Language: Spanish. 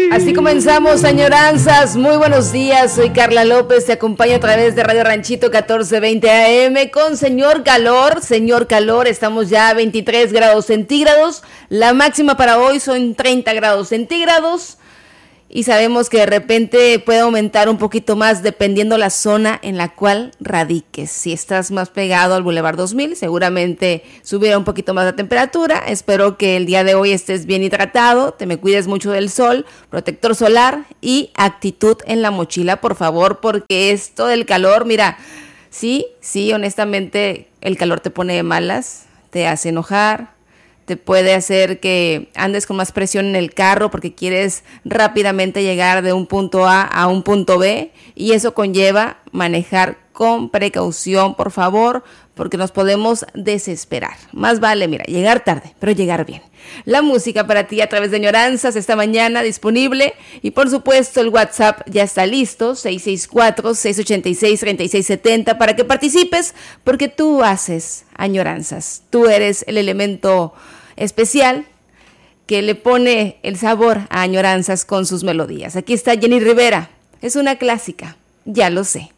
Así comenzamos, añoranzas. Muy buenos días, soy Carla López, te acompaño a través de Radio Ranchito 1420 AM con señor calor, estamos ya a 23 grados centígrados, la máxima para hoy son 30 grados centígrados. Y sabemos que de repente puede aumentar un poquito más dependiendo la zona en la cual radiques. Si estás más pegado al Boulevard 2000, seguramente subirá un poquito más la temperatura. Espero que el día de hoy estés bien hidratado, te me cuides mucho del sol, protector solar y actitud en la mochila, por favor, porque esto del calor, mira, sí, honestamente el calor te pone de malas, te hace enojar, te puede hacer que andes con más presión en el carro porque quieres rápidamente llegar de un punto A un punto B, y eso conlleva manejar con precaución, por favor, porque nos podemos desesperar. Más vale, mira, llegar tarde, pero llegar bien. La música para ti a través de Añoranzas esta mañana disponible, y por supuesto el WhatsApp ya está listo, 664-686-3670, para que participes, porque tú haces Añoranzas. Tú eres el elemento especial que le pone el sabor a Añoranzas con sus melodías. Aquí está Jenny Rivera, es una clásica, ya lo sé.